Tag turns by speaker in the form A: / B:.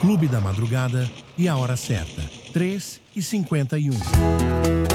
A: Clube da Madrugada e a hora certa, 3h51.